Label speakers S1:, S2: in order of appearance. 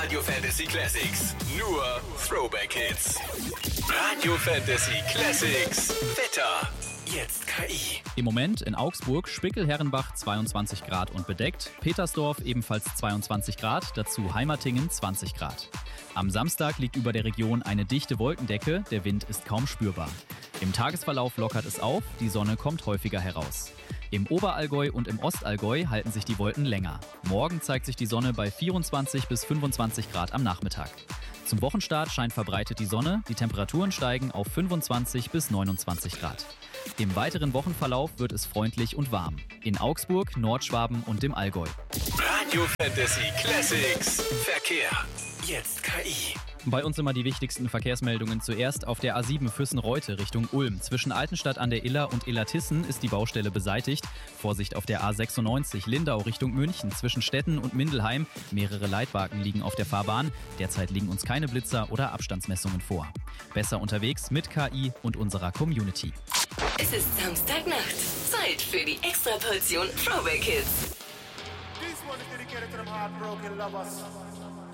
S1: Radio Fantasy Classics. Nur Throwback Hits. Radio Fantasy Classics. Wetter. Jetzt KI.
S2: Im Moment in Augsburg, Spickel-Herrenbach 22 Grad und bedeckt, Petersdorf ebenfalls 22 Grad, dazu Heimatingen 20 Grad. Am Samstag liegt über der Region eine dichte Wolkendecke, der Wind ist kaum spürbar. Im Tagesverlauf lockert es auf, die Sonne kommt häufiger heraus. Im Oberallgäu und im Ostallgäu halten sich die Wolken länger. Morgen zeigt sich die Sonne bei 24 bis 25 Grad am Nachmittag. Zum Wochenstart scheint verbreitet die Sonne, die Temperaturen steigen auf 25 bis 29 Grad. Im weiteren Wochenverlauf wird es freundlich und warm. In Augsburg, Nordschwaben und dem Allgäu.
S1: Radio Fantasy Classics. Verkehr. Jetzt KI.
S2: Bei uns immer die wichtigsten Verkehrsmeldungen. Zuerst auf der A7 Füssen-Reute Richtung Ulm. Zwischen Altenstadt an der Iller und Illertissen ist die Baustelle beseitigt. Vorsicht auf der A96 Lindau Richtung München. Zwischen Stetten und Mindelheim. Mehrere Leitwagen liegen auf der Fahrbahn. Derzeit liegen uns keine Blitzer oder Abstandsmessungen vor. Besser unterwegs mit KI und unserer Community.
S3: Es ist Samstagnacht. Zeit für die Extraportion Throwback Hits.
S4: This one is dedicated to them heartbroken lovers.